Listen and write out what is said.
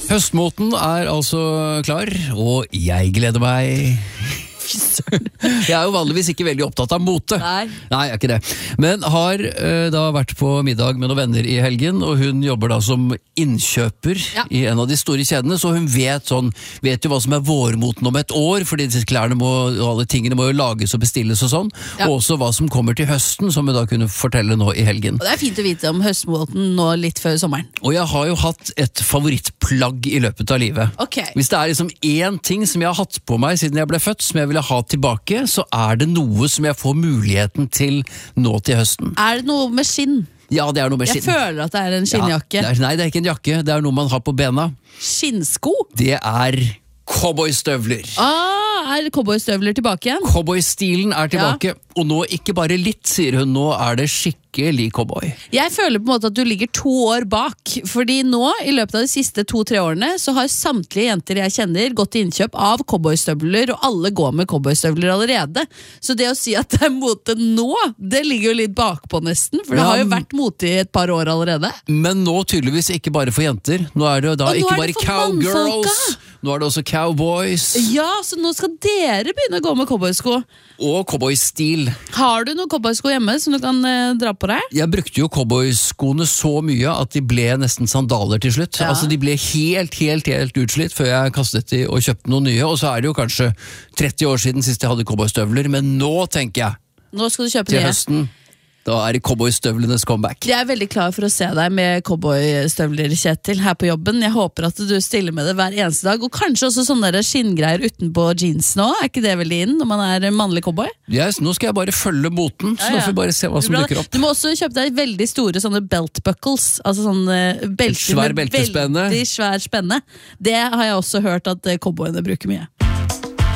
Høstmåten altså klar, og jeg gleder meg. Jeg jo vanligvis ikke veldig opptatt av mote. Nei, jeg er ikke det. Men har da vært på middag med noen venner i helgen, og hun jobber da som innkjøper i en av de store kjedene, så hun vet jo hva som vårmoten om et år, fordi disse klærne og alle tingene må jo lages og bestilles og sånn, og også hva som kommer til høsten, som hun da kunne fortelle nå i helgen. Og det fint å vite om høstmoten nå litt før sommeren. Og jeg har jo hatt et favorittplagg i løpet av livet. Okay. Hvis det liksom én ting som jeg har hatt på meg siden jeg ble født, som jeg ville ha tilbake, så det noe som jeg får muligheten til nå til høsten. Det noe med skinn? Ja, det noe med skinn. Jeg føler at det en skinnjakke. Ja, nei, det ikke en jakke, det noe man har på bena. Skinnsko? Det cowboystøvler. Cowboystøvler tilbake igjen? Cowboystilen tilbake, og nå ikke bare litt, sier hun, nå det skikkelig cowboy. Jeg føler på en måte at du ligger 2 år bak, fordi nå, i løpet av de siste 2-3 årene, så har samtlige jenter jeg kjenner gått til innkjøp av cowboystøvler, og alle går med cowboystøvler allerede. Så det å si at det mote nå, det ligger jo litt bakpå nesten, for det har jo vært mote i et par år allerede. Men nå tydeligvis ikke bare for jenter, nå det jo da ikke bare cowgirls, nå det også cowboys. Ja, så nå skal dere begynne å gå med cowboysko. Og cowboystil. Har du noen cowboysko hjemme som du kan dra på deg? Jeg brukte jo cowboyskoene så mye at de ble nesten sandaler til slutt. Altså de ble helt utslitt før jeg kastet de og kjøpte noen nye. Og så det jo kanskje 30 år siden sist jeg hadde cowboystøvler, men nå tenker jeg nå skal du kjøpe til nye. Høsten. Da det cowboystøvlenes comeback. Jeg veldig klar for å se deg med cowboystøvler, Kjetil, her på jobben. Jeg håper at du stiller med det hver eneste dag, og kanskje også sånne der skinngreier utenpå jeans nå. Ikke det veldig inn når man mannlig cowboy? Yes, nå skal jeg bare følge moten, så nå får vi bare se hva som dukker opp. Du må også kjøpe deg veldig store sånne belt buckles, altså sånne belter svær beltespenne. Veldig svær spenne. Det har jeg også hørt at cowboyene bruker mye.